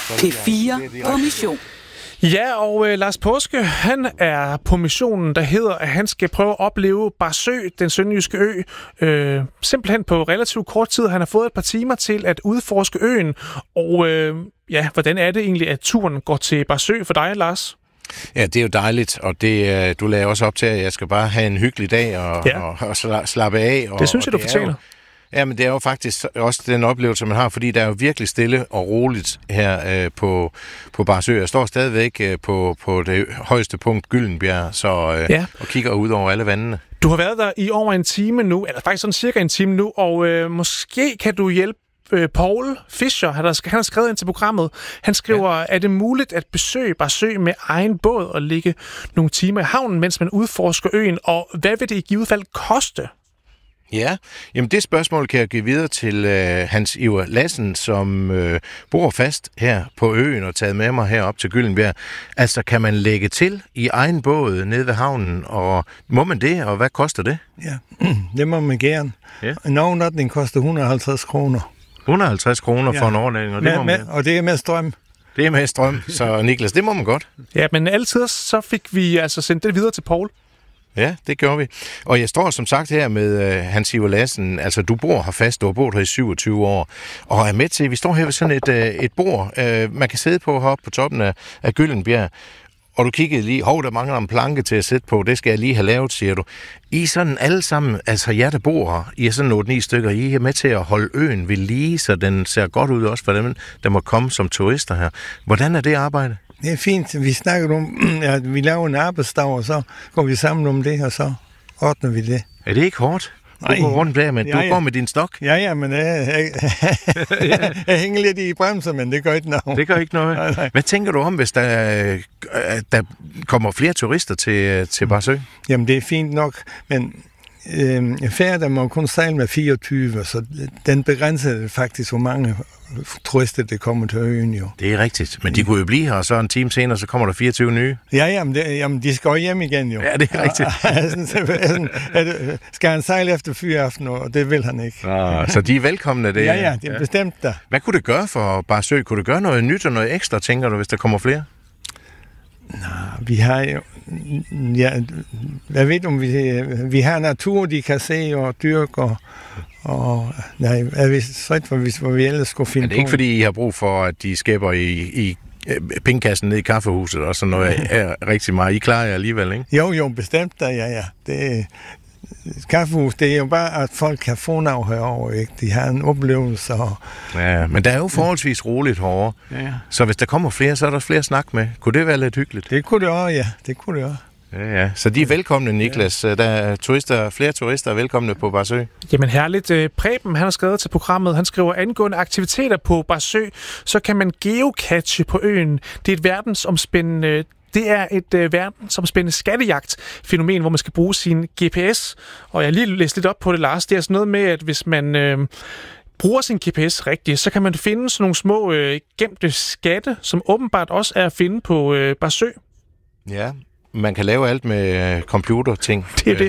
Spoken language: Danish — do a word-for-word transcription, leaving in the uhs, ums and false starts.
P fire på mission. Ja, og øh, Lars Paaske, han er på missionen, der hedder, at han skal prøve at opleve Barsø, den sønderjyske ø, øh, simpelthen på relativt kort tid. Han har fået et par timer til at udforske øen, og øh, ja, hvordan er det egentlig, at turen går til Barsø for dig, Lars? Ja, det er jo dejligt, og det, du lagde også op til, at jeg skal bare have en hyggelig dag og, ja. og, og slappe af. Og, det synes jeg, du fortjener. Ja, men det er jo faktisk også den oplevelse, man har, fordi der er jo virkelig stille og roligt her øh, på, på Barsø. Jeg står stadigvæk øh, på, på det højeste punkt, Gyldenbjerg, så, øh, ja. og kigger ud over alle vandene. Du har været der i over en time nu, eller faktisk sådan cirka en time nu, og øh, måske kan du hjælpe øh, Paul Fischer, han har, han har skrevet ind til programmet. Han skriver, ja. Er det muligt at besøge Barsø med egen båd og ligge nogle timer i havnen, mens man udforsker øen, og hvad vil det i givet fald koste? Ja, jamen det spørgsmål kan jeg give videre til øh, Hans Iver Lassen, som øh, bor fast her på øen og taget med mig herop til Gyldenbjerg. Altså, kan man lægge til i egen båd nede ved havnen, og må man det, og hvad koster det? Ja, det må man gerne. Ja. En overnatning koster et hundrede og halvtreds kroner. et hundrede og halvtreds kroner ja. For en overnatning, og det med, må man... med, og det er med strøm. Det er med strøm, så Niklas, det må man godt. Ja, men altid så fik vi altså sendt det videre til Paul. Ja, det gør vi. Og jeg står som sagt her med uh, Hans Iver Lassen. Altså, du bor her fast, du har boet her i syvogtyve år, og er med til, vi står her ved sådan et, uh, et bord, uh, man kan sidde på heroppe på toppen af, af Gyldenbjerg, og du kiggede lige, hov, der mangler en planke til at sætte på, det skal jeg lige have lavet, siger du. I sådan alle sammen, altså jer, der bor her, I er sådan otte ni stykker, I er med til at holde øen ved lige, så den ser godt ud også for dem, der må komme som turister her. Hvordan er det arbejde? Det er fint. Vi snakker om, at vi laver en arbejdsdag, og så går vi sammen om det, og så ordner vi det. Er det ikke hårdt? Nej. Du går rundt der, men ja, du ja. går med din stok. Ja, ja, men jeg, jeg, jeg, jeg hænger lidt i bremser, men det gør ikke noget. Det gør ikke noget. Nej, nej. Hvad tænker du om, hvis der, der kommer flere turister til, til Barsø? Jamen, det er fint nok, men øh, færder må kun sejle med fireogtyve, så den begrænser faktisk, hvor mange turister, der kommer til øen jo. Det er rigtigt, men de kunne jo blive her, og så en time senere, så kommer der fireogtyve nye. Ja, jamen, det, jamen de skal jo hjem igen jo. Ja, det er rigtigt. Ja, skal han sejle efter fyraften, og det vil han ikke. Ah, så de er velkomne, det. Ja, ja, det er ja. Bestemt der. Hvad kunne det gøre for Barsø? Kunne det gøre noget nyt og noget ekstra, tænker du, hvis der kommer flere? Nå, vi har jo... Ja, jeg ved om vi... Vi har natur, de kan se og dyrke og... Og nej, jeg ved så ikke, hvor vi ellers skulle finde på. Er det ikke, fordi I har brug for, at de skæber i, i pengekassen ned i kaffehuset og sådan noget er rigtig meget? I klarer jer alligevel, ikke? Jo, jo, bestemt da, ja, ja. Det, kaffehus, det er jo bare, at folk kan få noget herovre, ikke? De har en oplevelse. Og... Ja, men der er jo forholdsvis roligt herovre. Ja. Så hvis der kommer flere, så er der flere snak med. Kunne det være lidt hyggeligt? Det kunne det også, ja. Det kunne det også. Ja, ja. Så de er velkomne, Niklas. Der er turister, flere turister er velkomne på Barsø. Jamen herligt. Preben, han har skrevet til programmet. Han skriver, angående aktiviteter på Barsø, så kan man geocache på øen. Det er et verdensomspændende... Det er et øh, verdensomspændende skattejagt-fænomen, hvor man skal bruge sin G P S. Og jeg har lige læst lidt op på det, Lars. Det er sådan noget med, at hvis man øh, bruger sin G P S rigtigt, så kan man finde sådan nogle små øh, gemte skatte, som åbenbart også er at finde på øh, Barsø. Ja, man kan lave alt med computerting. Det er det.